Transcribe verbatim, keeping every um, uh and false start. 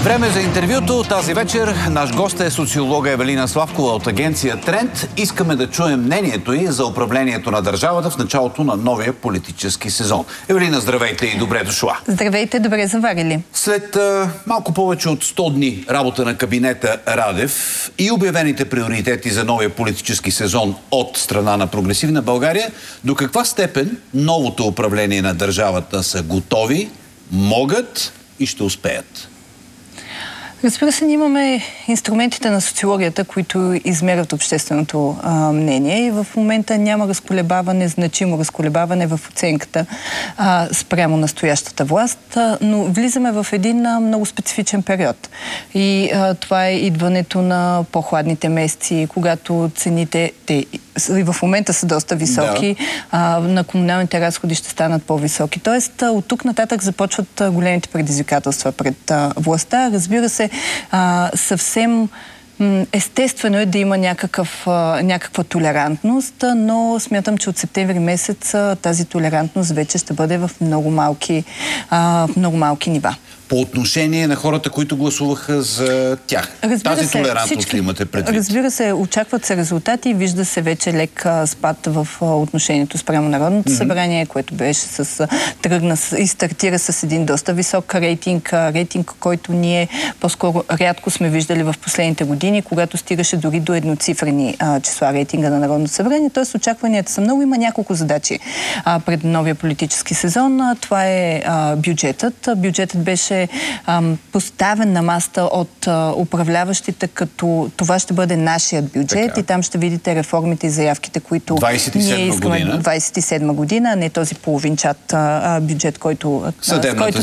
Време за интервюто. Тази вечер наш гост е социолога Евелина Славкова от агенция Тренд. Искаме да чуем мнението й за управлението на държавата в началото на новия политически сезон. Евелина, здравейте и добре дошла. Здравейте, добре заварили. След а, малко повече от сто дни работа на кабинета Радев и обявените приоритети за новия политически сезон от страна на Прогресивна България, до каква степен новото управление на държавата са готови, могат и ще успеят? Разбира се, ние имаме инструментите на социологията, които измерят общественото а, мнение и в момента няма разколебаване, значимо разколебаване в оценката а, спрямо настоящата власт, а, но влизаме в един а, много специфичен период. И а, това е идването на по-хладните месеци, когато цените те, и в момента са доста високи, да. а, на комуналните разходи ще станат по-високи. Тоест, а, от тук нататък започват а, големите предизвикателства пред а, властта. Разбира се, А, съвсем естествено е да има някакъв, а, някаква толерантност, но смятам, че от септември месец а, тази толерантност вече ще бъде в много малки, а, в много малки нива. По отношение на хората, които гласуваха за тях. Разбира Тази се, толерантност всички, ли имате предвид? Разбира се, очакват се резултати и вижда се вече лек а, спад в а, отношението спрямо Народното mm-hmm. събрание, което беше с а, тръгна с, и стартира с един доста висок рейтинг, а, рейтинг, който ние по-скоро рядко сме виждали в последните години, когато стигаше дори до едноцифрени а, числа рейтинга на Народното събрание. Тоест очакванията са много. Има няколко задачи а, пред новия политически сезон. А, това е а, бюджетът. Бюджетът беше поставен на маста от а, управляващите, като това ще бъде нашият бюджет така. И там ще видите реформите и заявките, които ние искаме година. двадесет и седма година, а не този половинчат а, бюджет, който, Съдебната който